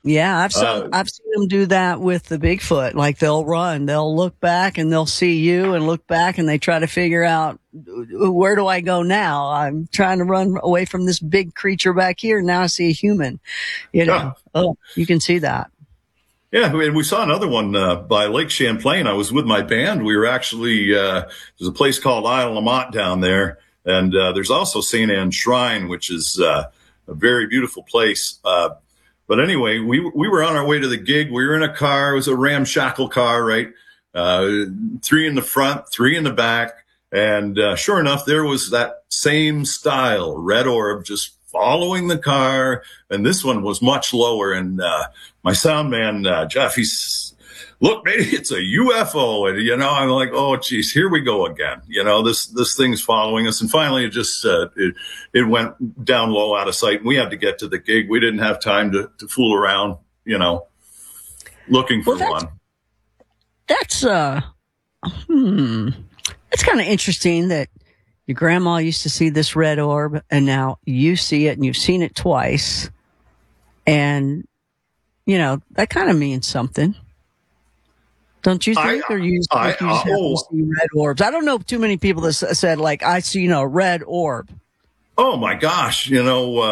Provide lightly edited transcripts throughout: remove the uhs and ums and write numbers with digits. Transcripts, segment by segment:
Yeah, I've seen them do that with the Bigfoot. Like they'll run, they'll look back and they'll see you and look back and they try to figure out, where do I go now? I'm trying to run away from this big creature back here. Now I see a human, Oh, you can see that. Yeah, and we saw another one by Lake Champlain. I was with my band. We were actually, there's a place called Isle La Motte down there. And there's also St. Anne's Shrine, which is a very beautiful place. But anyway, we were on our way to the gig. We were in a car. It was a ramshackle car, right? 3 in the front, 3 in the back. And sure enough, there was that same style, red orb, just following the car. And this one was much lower. And my sound man, Jeff, he's, look, maybe it's a UFO. And, I'm like, oh, geez, here we go again. This thing's following us. And finally, it just, it went down low out of sight. And we had to get to the gig. We didn't have time to fool around, looking for one. That's kind of interesting that your grandma used to see this red orb and now you see it and you've seen it twice. And, that kind of means something. Don't you think? Or you have to see red orbs? I don't know too many people that said, like, I see, a red orb. Oh my gosh. We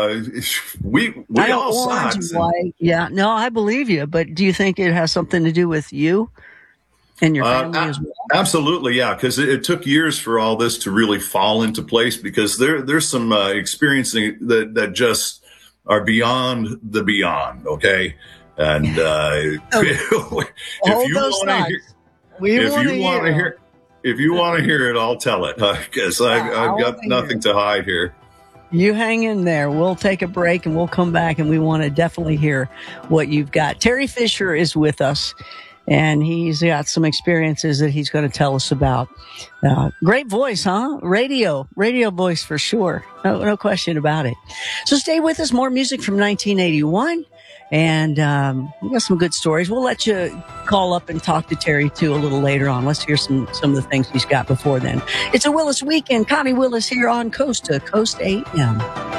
all saw it. White. Yeah. No, I believe you. But do you think it has something to do with you and your family as well? Absolutely. Yeah. Cause it took years for all this to really fall into place because there's some experiencing that just are beyond the beyond. Okay. And if you want to hear it, I'll tell it because I've got nothing to hide here. You hang in there. We'll take a break and we'll come back and we want to definitely hear what you've got. Terry Fisher is with us and he's got some experiences that he's going to tell us about. Great voice, huh? Radio voice for sure. No question about it. So stay with us. More music from 1981. And we got some good stories. We'll let you call up and talk to Terry, too, a little later on. Let's hear some of the things he's got before then. It's a Willis Weekend. Connie Willis here on Coast to Coast AM.